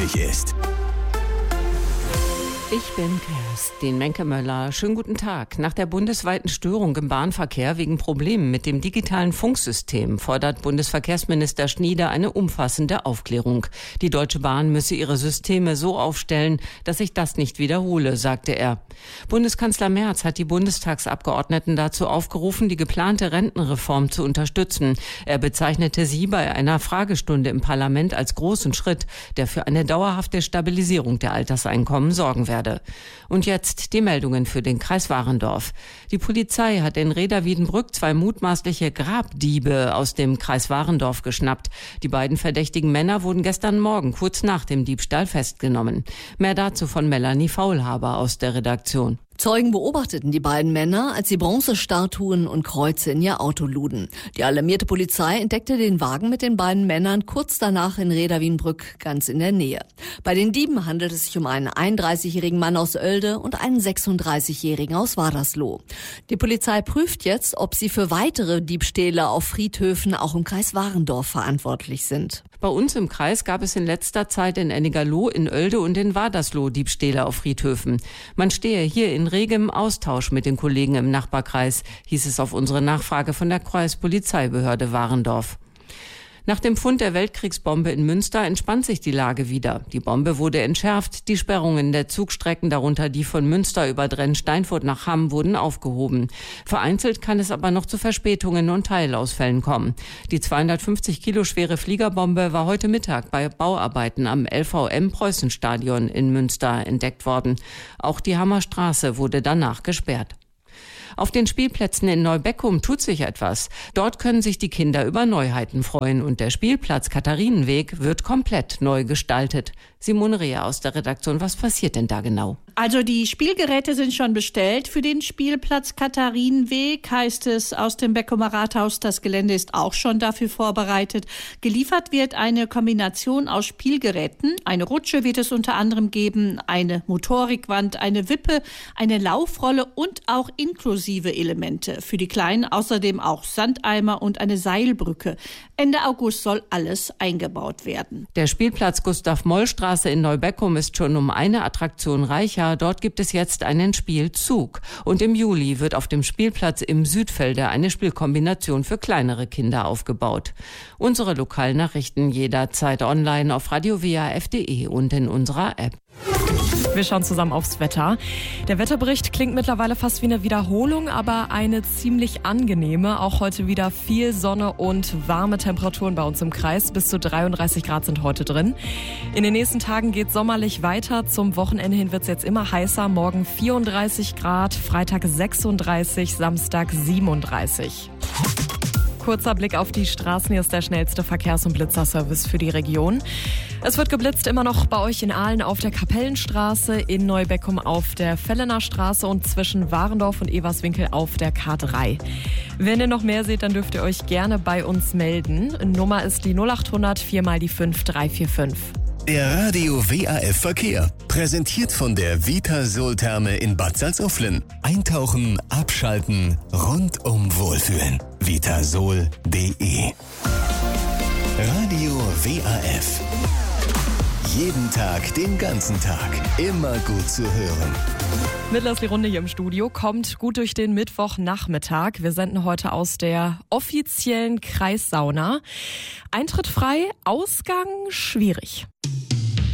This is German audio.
wichtig ist. Ich bin Kerstin Menke-Möller. Schönen guten Tag. Nach der bundesweiten Störung im Bahnverkehr wegen Problemen mit dem digitalen Funksystem fordert Bundesverkehrsminister Schnieder eine umfassende Aufklärung. Die Deutsche Bahn müsse ihre Systeme so aufstellen, dass sich das nicht wiederhole, sagte er. Bundeskanzler Merz hat die Bundestagsabgeordneten dazu aufgerufen, die geplante Rentenreform zu unterstützen. Er bezeichnete sie bei einer Fragestunde im Parlament als großen Schritt, der für eine dauerhafte Stabilisierung der Alterseinkommen sorgen werde. Und jetzt die Meldungen für den Kreis Warendorf. Die Polizei hat in Reda-Wiedenbrück 2 mutmaßliche Grabdiebe aus dem Kreis Warendorf geschnappt. Die beiden verdächtigen Männer wurden gestern Morgen kurz nach dem Diebstahl festgenommen. Mehr dazu von Melanie Faulhaber aus der Redaktion. Zeugen beobachteten die beiden Männer, als sie Bronzestatuen und Kreuze in ihr Auto luden. Die alarmierte Polizei entdeckte den Wagen mit den beiden Männern kurz danach in Reda-Wiedenbrück, ganz in der Nähe. Bei den Dieben handelt es sich um einen 31-jährigen Mann aus Oelde und einen 36-jährigen aus Wadersloh. Die Polizei prüft jetzt, ob sie für weitere Diebstähle auf Friedhöfen auch im Kreis Warendorf verantwortlich sind. Bei uns im Kreis gab es in letzter Zeit in Ennigerloh, in Oelde und in Wadersloh Diebstähle auf Friedhöfen. Man stehe hier in regem Austausch mit den Kollegen im Nachbarkreis, hieß es auf unsere Nachfrage von der Kreispolizeibehörde Warendorf. Nach dem Fund der Weltkriegsbombe in Münster entspannt sich die Lage wieder. Die Bombe wurde entschärft, die Sperrungen der Zugstrecken, darunter die von Münster über Drenn-Steinfurt nach Hamm, wurden aufgehoben. Vereinzelt kann es aber noch zu Verspätungen und Teilausfällen kommen. Die 250 Kilo schwere Fliegerbombe war heute Mittag bei Bauarbeiten am LVM-Preußen-Stadion in Münster entdeckt worden. Auch die Hammer Straße wurde danach gesperrt. Auf den Spielplätzen in Neubeckum tut sich etwas. Dort können sich die Kinder über Neuheiten freuen und der Spielplatz Katharinenweg wird komplett neu gestaltet. Simone Reher aus der Redaktion, was passiert denn da genau? Also die Spielgeräte sind schon bestellt für den Spielplatz Katharinenweg, heißt es aus dem Beckumer Rathaus. Das Gelände ist auch schon dafür vorbereitet. Geliefert wird eine Kombination aus Spielgeräten. Eine Rutsche wird es unter anderem geben, eine Motorikwand, eine Wippe, eine Laufrolle und auch inklusive Elemente. Für die Kleinen außerdem auch Sandeimer und eine Seilbrücke. Ende August soll alles eingebaut werden. Der Spielplatz Gustav-Moll-Straße in Neubeckum ist schon um eine Attraktion reicher. Dort gibt es jetzt einen Spielzug. Und im Juli wird auf dem Spielplatz im Südfelde eine Spielkombination für kleinere Kinder aufgebaut. Unsere Lokalnachrichten jederzeit online auf radio-waf.de und in unserer App. Wir schauen zusammen aufs Wetter. Der Wetterbericht klingt mittlerweile fast wie eine Wiederholung, aber eine ziemlich angenehme. Auch heute wieder viel Sonne und warme Temperaturen bei uns im Kreis. Bis zu 33 Grad sind heute drin. In den nächsten Tagen geht sommerlich weiter. Zum Wochenende hin wird es jetzt immer heißer. Morgen 34 Grad, Freitag 36, Samstag 37. Kurzer Blick auf die Straßen. Hier ist der schnellste Verkehrs- und Blitzerservice für die Region. Es wird geblitzt immer noch bei euch in Aalen auf der Kapellenstraße, in Neubeckum auf der Fellener Straße und zwischen Warendorf und Everswinkel auf der K3. Wenn ihr noch mehr seht, dann dürft ihr euch gerne bei uns melden. Nummer ist die 0800 4 mal die 5 345. Der Radio WAF Verkehr. Präsentiert von der Vitasol-Therme in Bad Salzuflen. Eintauchen, abschalten, rundum wohlfühlen. Vitasol.de. Radio WAF. Jeden Tag, den ganzen Tag. Immer gut zu hören. Mittlerweile die Runde hier im Studio. Kommt gut durch den Mittwochnachmittag. Wir senden heute aus der offiziellen Kreissauna. Eintritt frei, Ausgang schwierig.